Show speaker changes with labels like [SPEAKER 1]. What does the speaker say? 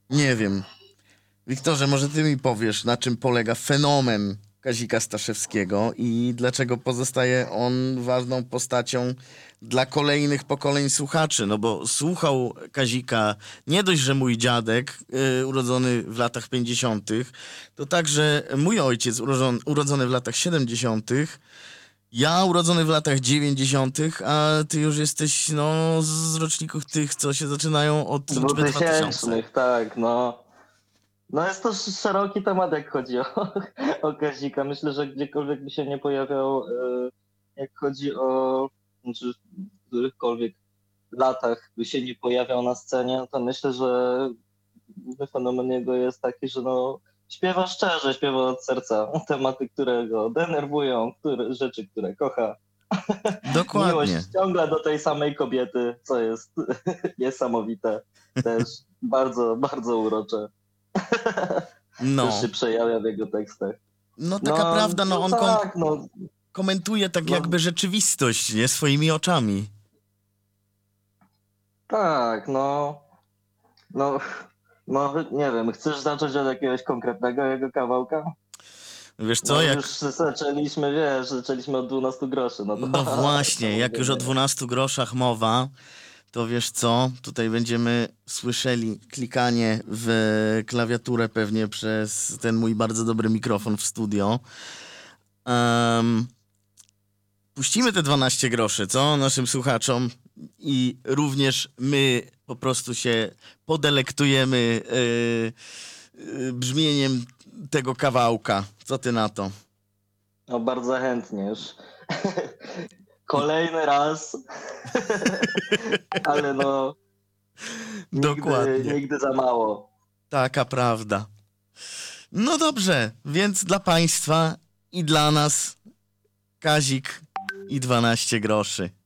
[SPEAKER 1] Nie wiem. Wiktorze, może ty mi powiesz, na czym polega fenomen Kazika Staszewskiego i dlaczego pozostaje on ważną postacią dla kolejnych pokoleń słuchaczy? No bo słuchał Kazika nie dość, że mój dziadek, urodzony w latach 50., to także mój ojciec, urodzony w latach 70., ja urodzony w latach 90., a ty już jesteś no, z roczników tych, co się zaczynają od liczby 2000.
[SPEAKER 2] 2000, tak, no. No jest to szeroki temat, jak chodzi o, o Kazika. Myślę, że gdziekolwiek by się nie pojawiał, jak chodzi o, znaczy w którychkolwiek latach by się nie pojawiał na scenie, to myślę, że główny fenomen jego jest taki, że no, śpiewa szczerze, śpiewa od serca. Tematy, które go denerwują, rzeczy, które kocha. Miłość
[SPEAKER 1] Dokładnie.
[SPEAKER 2] ciągle do tej samej kobiety, co jest niesamowite. Też bardzo, bardzo urocze. Też
[SPEAKER 1] No.
[SPEAKER 2] się przejawia w jego tekstach.
[SPEAKER 1] No taka
[SPEAKER 2] No,
[SPEAKER 1] prawda, no
[SPEAKER 2] no
[SPEAKER 1] on
[SPEAKER 2] tak, no,
[SPEAKER 1] komentuje tak
[SPEAKER 2] no
[SPEAKER 1] jakby rzeczywistość, nie? Swoimi oczami.
[SPEAKER 2] tak, no, no, nie wiem, chcesz zacząć od jakiegoś konkretnego jego kawałka?
[SPEAKER 1] Wiesz co,
[SPEAKER 2] No już
[SPEAKER 1] jak...
[SPEAKER 2] zaczęliśmy, wiesz, zaczęliśmy od 12 groszy, no to
[SPEAKER 1] No
[SPEAKER 2] co
[SPEAKER 1] właśnie, jak już o
[SPEAKER 2] możemy.
[SPEAKER 1] 12 groszach mowa, to wiesz co, tutaj będziemy słyszeli klikanie w klawiaturę pewnie przez ten mój bardzo dobry mikrofon w studio. Puścimy te 12 groszy, co? Naszym słuchaczom i również my po prostu się podelektujemy brzmieniem tego kawałka. Co ty na to?
[SPEAKER 2] No bardzo chętnie już.
[SPEAKER 1] I-
[SPEAKER 2] Kolejny raz, ale no nigdy,
[SPEAKER 1] Dokładnie.
[SPEAKER 2] nigdy za mało.
[SPEAKER 1] Taka prawda. No dobrze, więc dla państwa i dla nas Kazik i 12 groszy.